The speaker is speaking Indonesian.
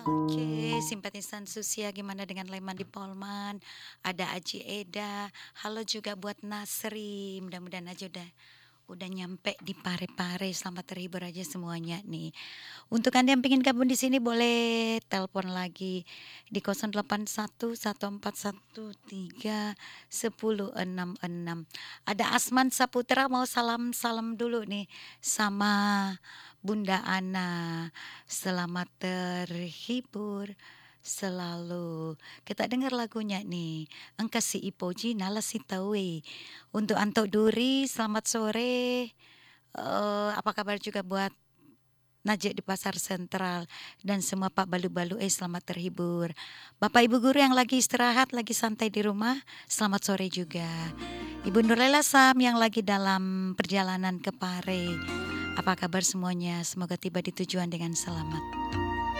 Oke, simpatisan Susia gimana dengan Leman di Polman, ada Aji Eda, halo juga buat Nasri, mudah-mudahan aja udah nyampe di Parepare, selamat terhibur aja semuanya nih. Untuk Anda yang pengen gabung di sini boleh telepon lagi di 088114131066. Ada Asman Saputra mau salam-salam dulu nih sama Bunda Ana. Selamat terhibur selalu. Kita dengar lagunya nih. Engkau si Ipoji nala si tawe. Untuk Anto Duri, selamat sore. Apa kabar juga buat Najib di Pasar Sentral dan semua Pak Balu-Balu selamat terhibur. Bapak Ibu guru yang lagi istirahat, lagi santai di rumah, selamat sore juga. Ibu Nurlela Sam yang lagi dalam perjalanan ke Pare. Apa kabar semuanya? Semoga tiba di tujuan dengan selamat.